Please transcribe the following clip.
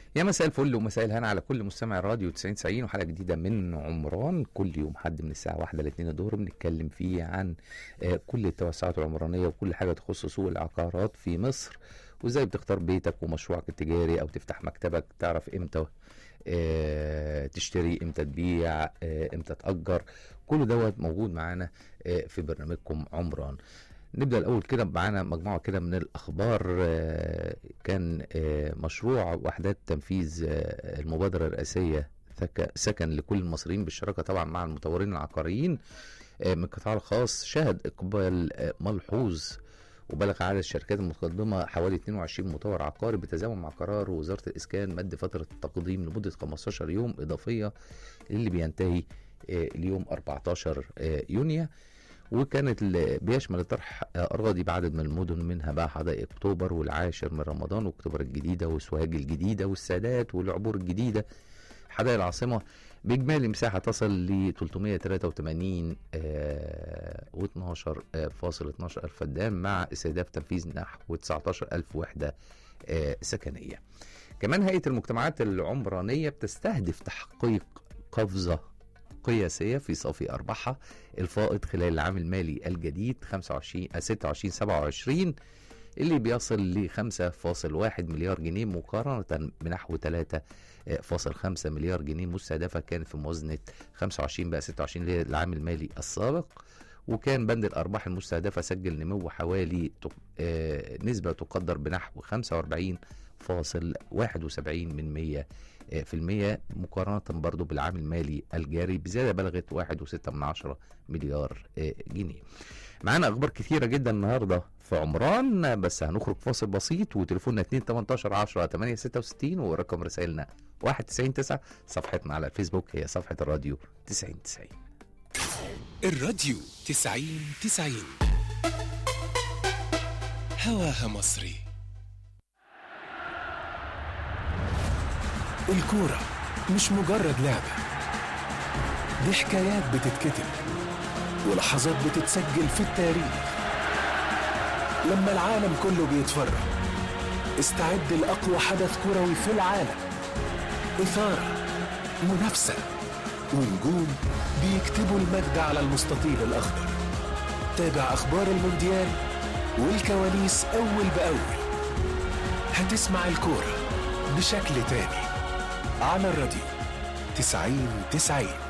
يا مساء الفل ومساء الهنا على كل مستمع الراديو 90 وحلقة جديدة من عمران. كل يوم حد من الساعة 1 ل 2 الظهر بنتكلم فيه عن كل التوسعات العمرانية وكل حاجة تخص سوق العقارات في مصر، وازاي بتختار بيتك ومشروعك التجاري او تفتح مكتبك، تعرف امتى تشتري، امتى تبيع، امتى تأجر. كل دوت موجود معانا في برنامجكم عمران. نبدأ الأول كده معانا مجموعة كده من الأخبار. كان مشروع وحدات تنفيذ المبادرة الرئاسية سكن لكل المصريين بالشراكة طبعا مع المطورين العقاريين من القطاع الخاص شهد إقبال ملحوظ، وبلغ عدد الشركات المتقدمة حوالي 22 مطور عقاري بالتزامن مع قرار وزارة الإسكان مد فترة التقديم لمدة 15 يوم إضافية اللي بينتهي اليوم 14 يونيو. وكانت بيشمل طرح أراضي بعدد من المدن، منها بقى حدائق أكتوبر والعاشر من رمضان وأكتوبر الجديدة وسوهاج الجديدة والسادات والعبور الجديدة، حدائق العاصمة، بإجمالي مساحة تصل ل 383 و12.12 ألف فدان، مع استهداف تنفيذ نحو 19 ألف وحدة سكنية. كمان هيئة المجتمعات العمرانية بتستهدف تحقيق قفزة قياسية في صافي أرباحها الفائض خلال العام المالي الجديد 26-27 اللي بيصل ل 5.1 مليار جنيه مقارنة بنحو 3.5 مليار جنيه مستهدفة كانت في موازنة 25-26 للعام المالي السابق. وكان بند الأرباح المستهدفة سجل نمو حوالي نسبة تقدر بنحو 45.71% مقارنة برضو بالعام المالي الجاري بزيادة بلغت 1.6 مليار جنيه. معانا أخبار كثيرة جدا النهاردة في عمران، بس هنخرج فاصل بسيط. وتليفوننا 2-18-10-866 ورقم رسائلنا 199. صفحتنا على الفيسبوك هي صفحة الراديو 90. الراديو 90 هواها مصري. الكورة مش مجرد لعبة، دي حكايات بتتكتب ولحظات بتتسجل في التاريخ. لما العالم كله بيتفرج استعد لأقوى حدث كروي في العالم، إثارة، منافسة، ونجوم بيكتبوا المجد على المستطيل الأخضر. تابع أخبار المونديال والكواليس أول بأول. هتسمع الكورة بشكل تاني على الراديو 90.